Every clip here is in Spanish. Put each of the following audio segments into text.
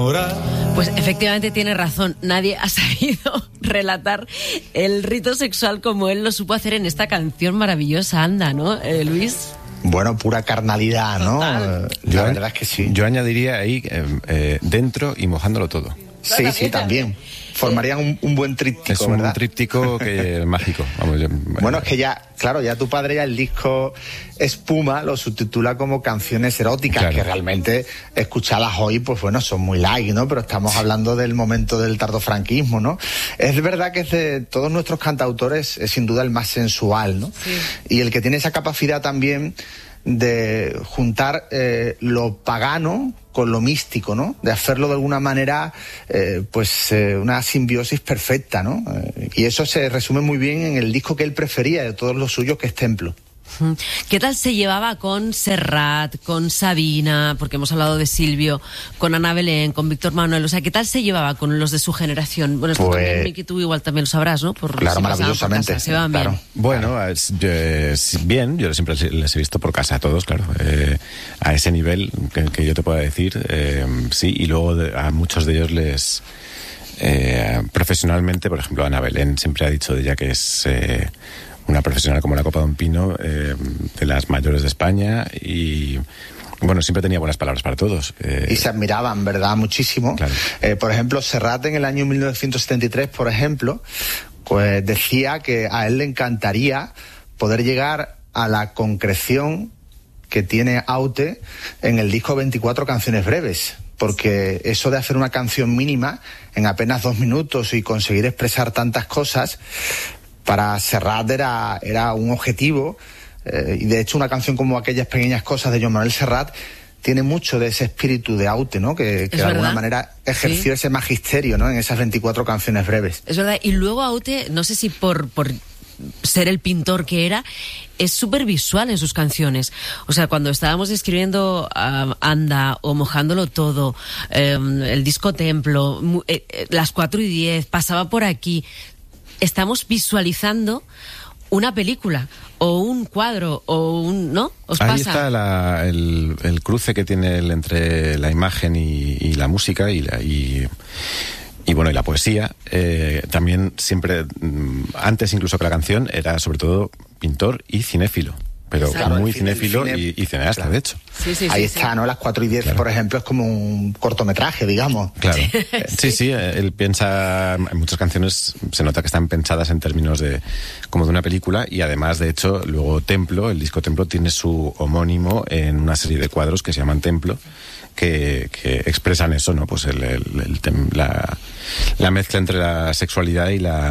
Pues efectivamente tiene razón, nadie ha sabido relatar el rito sexual como él lo supo hacer en esta canción maravillosa, anda, ¿no, Luis? Bueno, pura carnalidad, ¿no? La verdad es que sí. Yo añadiría ahí dentro y mojándolo todo. Sí, también. Formarían un buen tríptico, es un ¿verdad? tríptico mágico. Vamos, bueno, es que ya tu padre ya el disco Espuma lo subtitula como canciones eróticas, claro, que realmente escucharlas hoy, pues bueno, son muy light, ¿no? Pero estamos hablando del momento del tardofranquismo, ¿no? Es verdad que es de todos nuestros cantautores es sin duda el más sensual, ¿no? Sí. Y el que tiene esa capacidad también de juntar lo pagano con lo místico, ¿no? De hacerlo de alguna manera, una simbiosis perfecta, ¿no? Y eso se resume muy bien en el disco que él prefería de todos los suyos, que es Templo. ¿Qué tal se llevaba con Serrat, con Sabina, porque hemos hablado de Silvio, con Ana Belén, con Víctor Manuel? O sea, ¿qué tal se llevaba con los de su generación? Bueno, esto también, Miki, tú igual también lo sabrás, ¿no? Claro, maravillosamente. Se van bien. Bueno, bien, yo siempre les he visto por casa a todos, claro. A ese nivel que yo te pueda decir, sí, y luego a muchos de ellos les... profesionalmente, por ejemplo, Ana Belén siempre ha dicho de ella que es... una profesional como la Copa de un Pino, de las mayores de España, y bueno, siempre tenía buenas palabras para todos. Y se admiraban, ¿verdad? Muchísimo. Claro. Por ejemplo, Serrat en el año 1973, por ejemplo, pues decía que a él le encantaría poder llegar a la concreción que tiene Aute en el disco 24 canciones breves. Porque eso de hacer una canción mínima en apenas 2 minutos y conseguir expresar tantas cosas, para Serrat era un objetivo, y de hecho una canción como Aquellas pequeñas cosas de Joan Manuel Serrat tiene mucho de ese espíritu de Aute, ¿no? Que de alguna manera ejerció ese magisterio, ¿no? En esas 24 canciones breves. Es verdad, y luego Aute, no sé si por ser el pintor que era, es súper visual en sus canciones. O sea, cuando estábamos escribiendo Anda o Mojándolo Todo, el disco Templo, las 4:10, pasaba por aquí... Estamos visualizando una película o un cuadro o ¿no? ¿Os pasa? Ahí está el cruce que tiene él entre la imagen y la música y la poesía. También siempre, antes incluso que la canción, era sobre todo pintor y cinéfilo. Pero claro, muy cinéfilo y cineasta, claro, de hecho. Sí, ahí está, ¿no? Las 4:10, claro, por ejemplo, es como un cortometraje, digamos. Claro. Sí, él piensa, en muchas canciones se nota que están pensadas en términos como de una película, y además, de hecho, luego Templo, el disco Templo, tiene su homónimo en una serie de cuadros que se llaman Templo, que expresan eso, ¿no? Pues la mezcla entre la sexualidad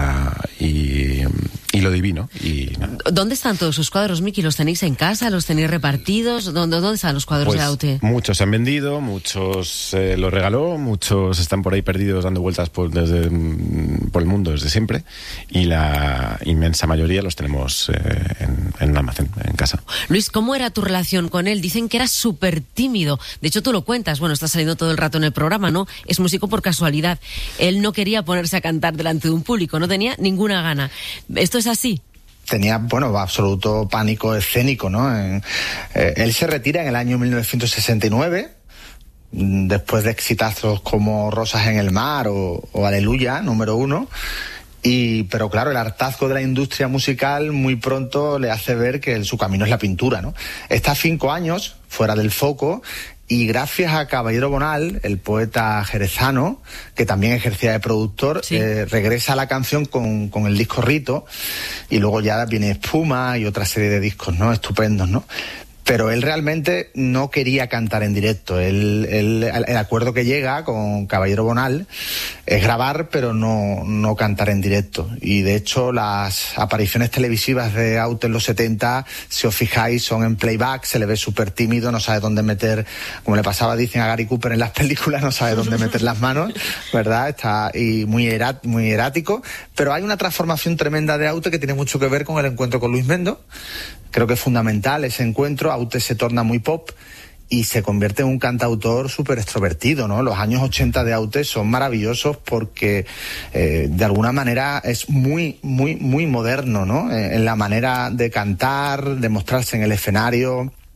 y lo divino. ¿Dónde están todos sus cuadros, Miki? ¿Los tenéis en casa? ¿Los tenéis repartidos? ¿Dónde están los cuadros de Aute? Muchos se han vendido, muchos los regaló, muchos están por ahí perdidos dando vueltas por el mundo desde siempre, y la inmensa mayoría los tenemos en un almacén, en casa. Luis, ¿cómo era tu relación con él? Dicen que era súper tímido. De hecho, tú lo cuentas, bueno, está saliendo todo el rato en el programa, ¿no? Es músico por casualidad. Él no quería ponerse a cantar delante de un público, no tenía ninguna gana. ¿Esto es así? Tenía, absoluto pánico escénico, ¿no? Él se retira en el año 1969, después de exitazos como Rosas en el Mar o Aleluya, número 1. Pero claro, el hartazgo de la industria musical muy pronto le hace ver que su camino es la pintura, ¿no? Está 5 años fuera del foco, y gracias a Caballero Bonal, el poeta jerezano, que también ejercía de productor, sí, regresa a la canción con el disco Rito, y luego ya viene Espuma y otra serie de discos, ¿no? Estupendos, ¿no? Pero él realmente no quería cantar en directo. El acuerdo que llega con Caballero Bonal es grabar, pero no cantar en directo. Y de hecho, las apariciones televisivas de Aute en los 70, si os fijáis, son en playback, se le ve súper tímido, no sabe dónde meter, como le pasaba, dicen, a Gary Cooper en las películas, no sabe dónde meter las manos, ¿verdad? Está y muy erático. Pero hay una transformación tremenda de Aute que tiene mucho que ver con el encuentro con Luis Mendo. Creo que es fundamental ese encuentro. Aute se torna muy pop y se convierte en un cantautor súper extrovertido, ¿no? Los años 80 de Aute son maravillosos porque de alguna manera es muy, muy, muy moderno, ¿no? En la manera de cantar, de mostrarse en el escenario.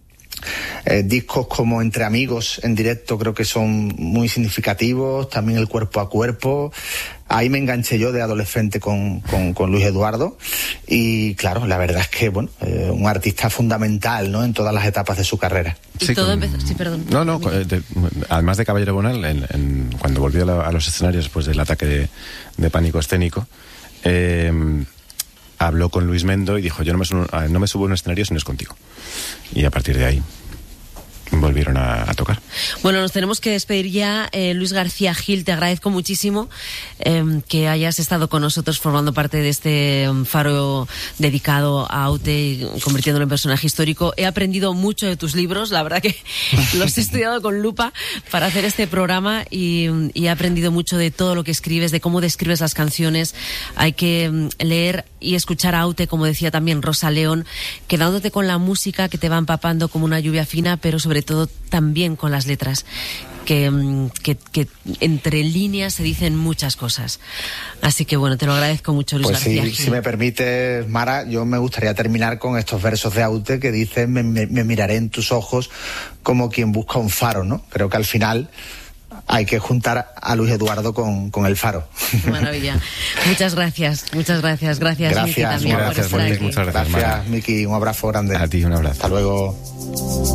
discos como Entre Amigos en directo creo que son muy significativos, también el Cuerpo a Cuerpo. Ahí me enganché yo de adolescente con Luis Eduardo, y claro, la verdad es que un artista fundamental, ¿no?, en todas las etapas de su carrera. Y sí, todo empezó... Sí, perdón. No, además de Caballero Bonal, cuando volvió a los escenarios después del ataque de pánico escénico, habló con Luis Mendo y dijo: yo no me subo a un escenario si no es contigo. Y a partir de ahí volvieron a tocar. Bueno, nos tenemos que despedir ya. Luis García Gil, te agradezco muchísimo que hayas estado con nosotros formando parte de este faro dedicado a Aute y convirtiéndolo en personaje histórico. He aprendido mucho de tus libros, la verdad que los he estudiado con lupa para hacer este programa, y he aprendido mucho de todo lo que escribes, de cómo describes las canciones. Hay que leer y escuchar a Aute, como decía también Rosa León, quedándote con la música que te va empapando como una lluvia fina, pero sobre todo también con las letras, que entre líneas se dicen muchas cosas. Así que te lo agradezco mucho, Luis García Gil. Si me permite, Mara, yo me gustaría terminar con estos versos de Aute que dicen: me miraré en tus ojos como quien busca un faro, ¿no? Creo que al final hay que juntar a Luis Eduardo con el faro. Maravilla. Muchas gracias, Miki, también por estar aquí. Muchas gracias, Gracias, Miki, un abrazo grande. A ti, un abrazo. Hasta luego.